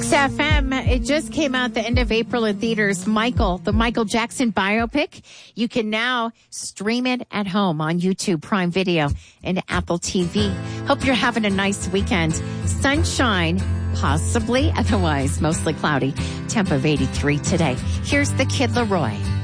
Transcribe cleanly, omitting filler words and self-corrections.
Mix FM. It just came out the end of April in theaters. Michael, the Michael Jackson biopic. You can now stream it at home on YouTube, Prime Video, and Apple TV. Hope you're having a nice weekend. Sunshine, possibly, otherwise mostly cloudy. Temp of 83 today. Here's the Kid Laroi.